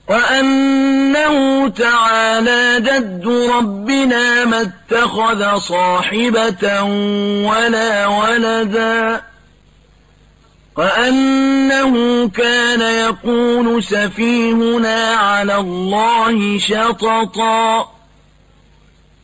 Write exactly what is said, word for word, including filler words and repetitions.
وأنه تعالى جد ربنا ما اتخذ صاحبة ولا ولدا وأنه كان يقول سفيهنا على الله شططا